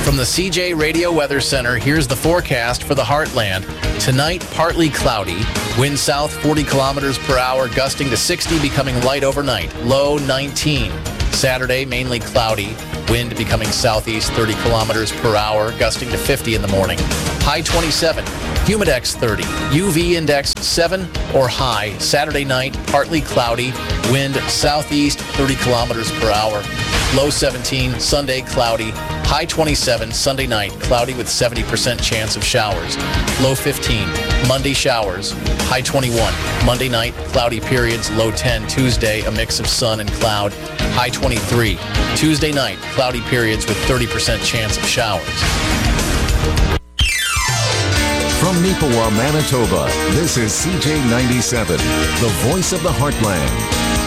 From the CJ Radio Weather Center, here's the forecast for the Heartland. Tonight, partly cloudy. Wind south 40 kilometers per hour, gusting to 60, becoming light overnight. Low 19. Saturday, mainly cloudy. Wind becoming southeast 30 kilometers per hour, gusting to 50 in the morning. High 27. Humidex 30. UV index 7 or high. Saturday night, partly cloudy. Wind southeast 30 kilometers per hour. Low 17. Sunday, cloudy. High 27. Sunday night, cloudy with 70% chance of showers. Low 15. Monday, showers. High 21. Monday night, cloudy periods. Low 10. Tuesday, a mix of sun and cloud. High 23. Tuesday night, cloudy periods with 30% chance of showers. From Neepawa, Manitoba, this is CJ97, the voice of the Heartland.